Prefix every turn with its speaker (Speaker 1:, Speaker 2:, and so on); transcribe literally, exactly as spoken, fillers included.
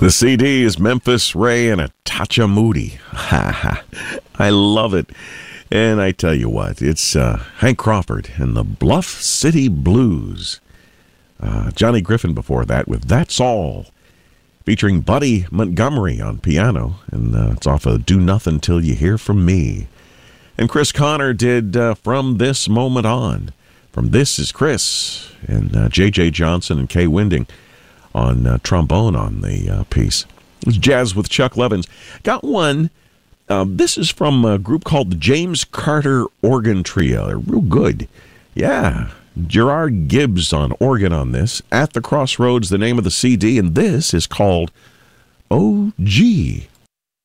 Speaker 1: The C D is Memphis Ray and Atacha Moody. I love it. And I tell you what, it's uh, Hank Crawford and the Bluff City Blues. Uh, Johnny Griffin before that with That's All, featuring Buddy Montgomery on piano. And uh, it's off of Do Nothing Till You Hear From Me. And Chris Connor did uh, From This Moment On. From This Is Chris. And uh, J J Johnson and Kay Winding on uh, trombone on the uh, piece. It was Jazz with Chuck Levins. Got one. Uh, this is from a group called the James Carter Organ Trio. They're real good. Yeah. Gerard Gibbs on organ on this. At the Crossroads, the name of the C D, and this is called O G.